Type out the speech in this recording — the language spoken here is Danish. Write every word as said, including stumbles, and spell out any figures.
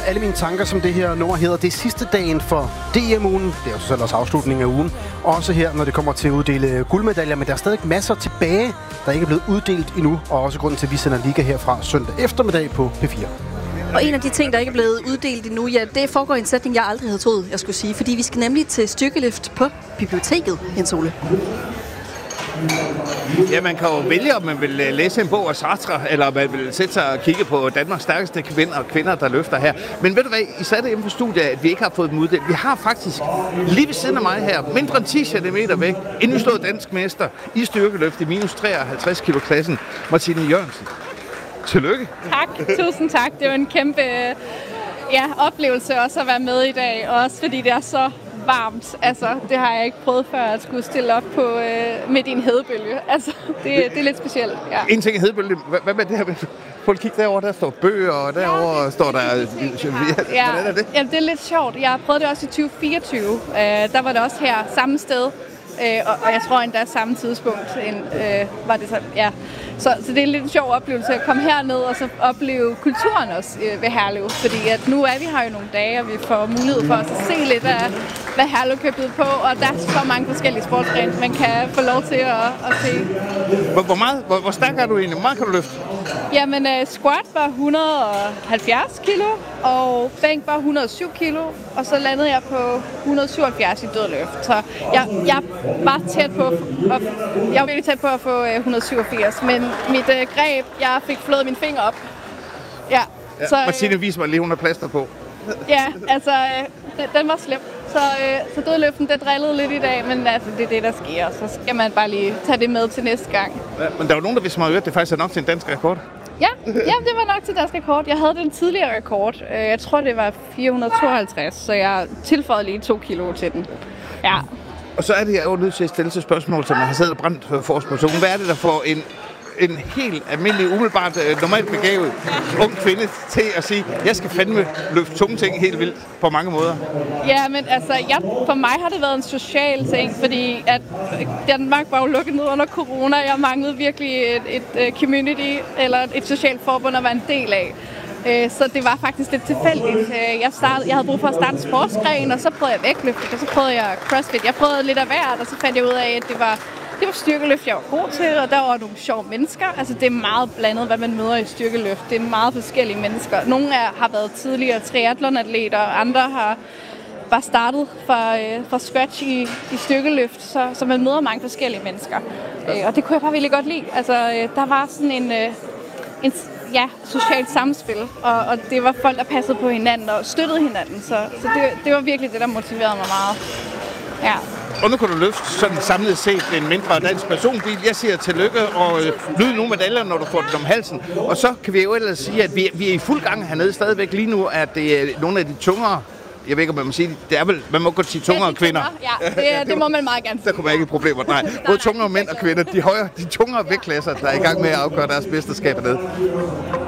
alle mine tanker, som det her nummer hedder. Det er sidste dagen for D M-ugen. Det er jo så selv også afslutningen af ugen. Også her, når det kommer til at uddele guldmedaljer. Men der er stadig masser tilbage, der ikke er blevet uddelt endnu. Og også grunden til, at vi sender Liga herfra søndag eftermiddag på P fire. Og en af de ting, der ikke er blevet uddelt endnu, ja, det foregår i en sætning, jeg aldrig havde troet, jeg skulle sige. Fordi vi skal nemlig til styrkeløft på biblioteket, Jens Ole. Ja, man kan jo vælge, om man vil læse en bog af Sartre, eller man vil sætte sig og kigge på Danmarks stærkeste kvinder og kvinder, der løfter her. Men ved du hvad, I satte hjemme på studiet, at vi ikke har fået dem uddelt. Vi har faktisk lige ved siden af mig her, mindre end ti centimeter væk, en nyslået dansk mester i styrkeløft i minus treoghalvtreds kilo klassen, Martine Jørgensen. Tillykke. Tak, tusind tak. Det var en kæmpe ja, oplevelse også at være med i dag, og også fordi det er så varmt. Altså, det har jeg ikke prøvet før, at skulle stille op på øh, midt i en hedebølge. Altså, det, det er lidt specielt, ja. En ting er hedebølge. Hvad med det her? Prøv at kigge derovre, der står bøger, og derovre ja, står der... Ja, hvordan er det? Ja, det er lidt sjovt. Jeg prøvede det også i tyve fireogtyve. Uh, der var det også her samme sted. Uh, og, og jeg tror endda samme tidspunkt end, uh, var det så, ja. Så, så det er en lidt sjov oplevelse at komme herned og så opleve kulturen også uh, ved Herlev. Fordi at nu er vi her jo nogle dage, og vi får mulighed for at se lidt af, hvad Herlev kan byde på. Og der er så mange forskellige sportsgrene, man kan få lov til at, at se. Hvor, hvor, meget, hvor, hvor stærk er du egentlig? Hvor meget kan du løfte? Jamen, uh, squat var et hundrede og halvfjerds kilo, og bænk var et hundrede og syv kilo, og så landede jeg på et hundrede og syvoghalvfjerds i dødløft. Så jeg, jeg var tæt på, at, jeg var virkelig tæt på at få et hundrede og syvogfirs, men mit uh, greb, jeg fik flået min finger op. Ja, ja, så, Martine viser mig lige, hun har plaster på. Ja, altså, øh, den var slem. Så, øh, så dødløften, det drillede lidt i dag, men altså, det er det, der sker. Så skal man bare lige tage det med til næste gang. Ja, men der er jo nogen, der vidste mig, at det faktisk er nok til en dansk rekord. Ja, ja, det var nok til dansk rekord. Jeg havde den tidligere rekord. Jeg tror, det var fire hundrede og tooghalvtreds, så jeg tilføjede lige to kilo til den. Ja. Og så er det, jeg jo nødt til at stille til spørgsmål, som jeg har siddet og brændt for forskningspersonen. Hvad er det, der får en, en helt almindelig, umiddelbart, normalt begavet ung kvinde til at sige, jeg skal fandme løfte tunge ting helt vildt på mange måder? Ja, men altså, jeg, for mig har det været en social ting, fordi at Danmark var jo lukket ned under corona. Jeg manglede virkelig et, et community, eller et socialt forbund at være en del af. Så det var faktisk lidt tilfældigt. Jeg, startede, jeg havde brug for at starte en sportsgren, og så prøvede jeg vægtløft, og så prøvede jeg crossfit. Jeg prøvede lidt af hvert, og så fandt jeg ud af, at det var, det var styrkeløft, jeg var god til, og der var nogle sjove mennesker. Altså, det er meget blandet, hvad man møder i styrkeløft. Det er meget forskellige mennesker. Nogle af har været tidligere triathlonatleter, og andre har bare startet fra, øh, fra scratch i, i styrkeløft, så, så man møder mange forskellige mennesker. Øh, og det kunne jeg bare virkelig godt lide. Altså, øh, der var sådan en... Øh, en ja, socialt samspil, og, og det var folk, der passede på hinanden og støttede hinanden, så, så det, det var virkelig det, der motiverede mig meget. Ja. Og nu kan du løfte sådan samlet set en mindre dansk personbil. Jeg siger tillykke og øh, lyde nogle medaljer, når du får den om halsen. Og så kan vi jo ellers sige, at vi, vi er i fuld gang hernede stadigvæk lige nu, at det er nogle af de tungere, jeg ved ikke, om man må sige, det er vel, man må godt sige tungere ja, kvinder. Ja, det, det må man meget gerne sige. Der kunne man ikke problemer, nej. Både tungere mænd og kvinder, de højere, de tungere vægtklasser, der er i gang med at afgøre deres mesterskab dernede.